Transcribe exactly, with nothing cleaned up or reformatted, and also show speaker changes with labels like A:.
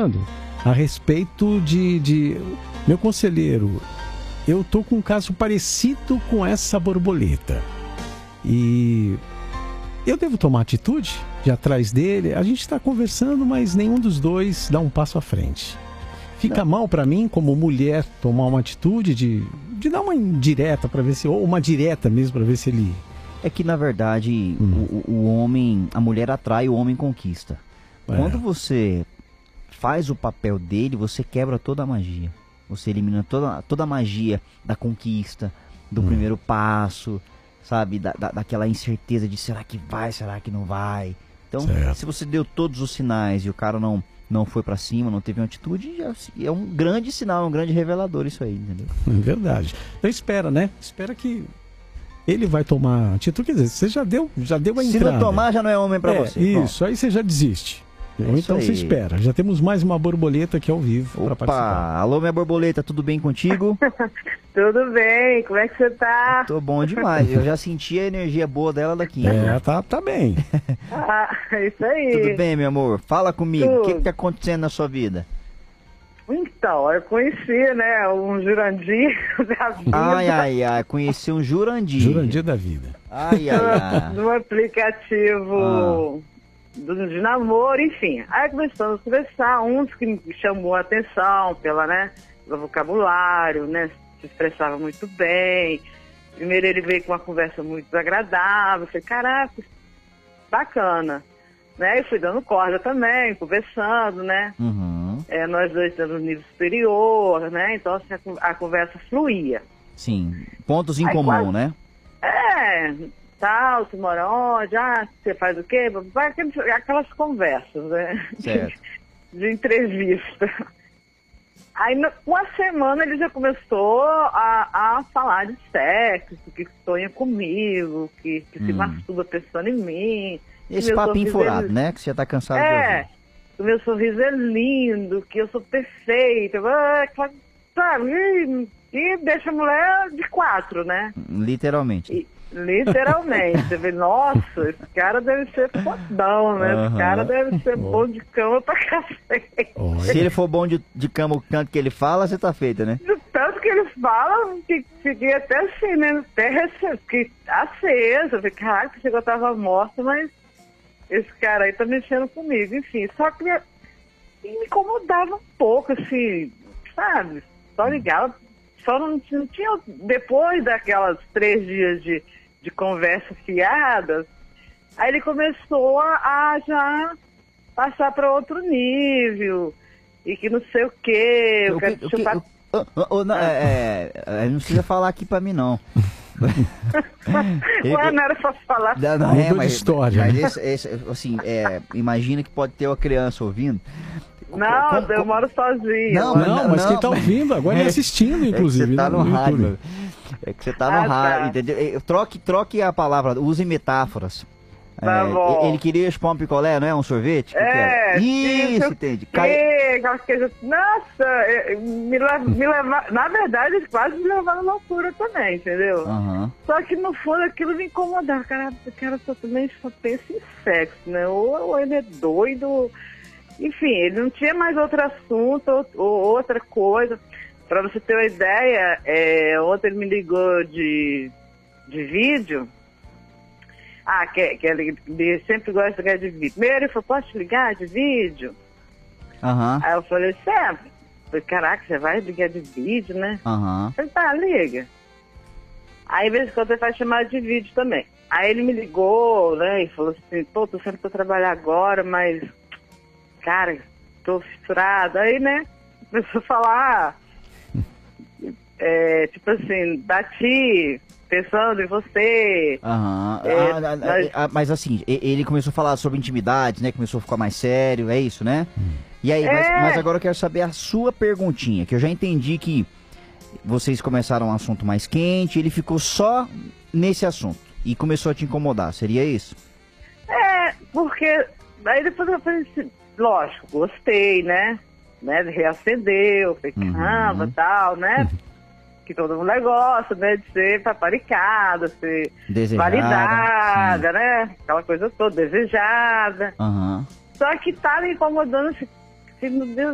A: conversando a respeito de, de... Meu conselheiro, eu tô com um caso parecido com essa borboleta. E eu devo tomar atitude de atrás dele? A gente está conversando, mas nenhum dos dois dá um passo à frente. Fica Não. mal para mim, como mulher, tomar uma atitude de, de dar uma indireta para ver se... Ou uma direta mesmo, para ver se ele...
B: É que, na verdade, hum. o, o homem... A mulher atrai, o homem conquista. É. Quando você faz o papel dele, você quebra toda a magia. Você elimina toda, toda a magia da conquista, do hum. primeiro passo, sabe? Da, da, daquela incerteza de será que vai, será que não vai. Então, certo. Se você deu todos os sinais e o cara não, não foi pra cima, não teve uma atitude, é um grande sinal, é um grande revelador isso aí, entendeu?
A: É verdade. Então espera, né? Espera que ele vai tomar atitude. Quer dizer, você já deu, já deu a
B: Se
A: entrada.
B: Se não tomar, já não é homem pra
A: é,
B: você.
A: Isso, Bom. Aí você já desiste. É Ou então aí. Você espera. Já temos mais uma borboleta aqui ao vivo para participar.
B: Alô, minha borboleta, tudo bem contigo?
C: Tudo bem, como é que você tá?
B: Tô bom demais, eu já senti a energia boa dela daqui.
A: É, tá, tá bem.
C: Ah, isso aí.
B: Tudo bem, meu amor? Fala comigo, o que que tá acontecendo na sua vida?
C: Então, eu conheci, né, um Jurandir da vida.
B: Ai, ai, ai, conheci um Jurandir.
A: Jurandir da vida.
B: Ai, ai, ai.
C: No aplicativo... Ah. Do, de namoro, enfim. Aí começamos a conversar, uns que me chamou a atenção pela, né, pelo vocabulário, né, se expressava muito bem. Primeiro ele veio com uma conversa muito desagradável, falei, caraca, bacana. Né, e fui dando corda também, conversando, né.
B: Uhum.
C: É, nós dois estamos no nível superior, né, então assim, a, a conversa fluía.
B: Sim, pontos em
C: Aí,
B: comum,
C: quase,
B: né?
C: É... tal, você mora onde, ah, você faz o quê? Vai aquelas, aquelas conversas, né?
B: Certo.
C: De, de entrevista. Aí, uma semana, ele já começou a, a falar de sexo, que sonha comigo, que, que hum. se masturba pensando em mim.
B: Esse papinho furado, é... né? Que você já tá cansado
C: é,
B: de ouvir.
C: Que o meu sorriso é lindo, que eu sou perfeita, sabe? E, e deixa a mulher de quatro, né?
B: Literalmente.
C: E, Literalmente. Você vê, nossa, esse cara deve ser fodão, né? Uhum. Esse cara deve ser oh. bom de cama pra cacete.
B: Oh. Se ele for bom de, de cama, o tanto que ele fala, você tá feita, né?
C: Do tanto que ele fala, que fiquei até assim, né? Até rece... fiquei acesa. Falei, caraca, chegou, eu tava morta, mas esse cara aí tá mexendo comigo. Enfim, só que me incomodava um pouco, assim, sabe? Só ligava, só não, não tinha, depois daquelas três dias de de conversa fiadas, aí ele começou a, a já passar para outro nível, e que não sei o quê, eu
B: o
C: quero
B: que,
C: chupar...
B: O que, oh, oh, oh, não, é, é, não precisa falar aqui para mim, não.
C: ele, Ué, não era só falar.
B: Não, não é, mas,
A: história,
B: mas
A: né?
B: esse, esse, assim, é, imagina que pode ter uma criança ouvindo.
C: Não, como, eu como... moro sozinho.
A: Não, não, não mas não, quem tá ouvindo agora é assistindo, inclusive.
B: É que você tá no, no rádio. É que você tá no
C: ah,
B: rádio,
C: tá.
B: entendeu? Troque, troque a palavra, use metáforas.
C: Tá
B: é,
C: bom.
B: Ele queria chupar um picolé, não é? Um sorvete? Que
C: é,
B: que isso, isso, entende? Cai...
C: Nossa, me leva, me leva... na verdade, eles quase me levaram à loucura também, entendeu?
B: Uhum.
C: Só que no fundo aquilo me incomodava. Cara, o cara só também só pensa em sexo, né? Ou, ou ele é doido, enfim, ele não tinha mais outro assunto ou, ou outra coisa. Pra você ter uma ideia, é, ontem ele me ligou de, de vídeo. Ah, que, que ele, ele sempre gosta de ligar de vídeo. Primeiro ele falou, posso te ligar de vídeo?
B: Uhum.
C: Aí eu falei, sempre. Falei, caraca, você vai ligar de vídeo, né?
B: Uhum.
C: Eu falei, tá, liga. Aí, de vez em quando, ele faz chamada de vídeo também. Aí ele me ligou, né, e falou assim, pô, tô sempre pra trabalhar agora, mas, cara, tô fissurado. Aí, né, começou a falar, é, tipo assim, bati... pensando em você.
B: Aham.
C: É,
B: ah,
C: mas...
B: Ah, mas assim, ele começou a falar sobre intimidade, né? Começou a ficar mais sério, é isso, né? Hum. E aí,
C: é...
B: mas, mas agora eu quero saber a sua perguntinha, que eu já entendi que vocês começaram um assunto mais quente, ele ficou só nesse assunto e começou a te incomodar, seria isso?
C: É, porque aí depois eu falei assim, lógico, gostei, né? né? Reacendeu, falei,
B: uhum.
C: caramba, tal, né? Que todo mundo gosta, né, de ser paparicada, ser
B: desejada,
C: validada,
B: sim.
C: né, aquela coisa toda, desejada.
B: Uhum.
C: Só que tá me incomodando, assim, meu Deus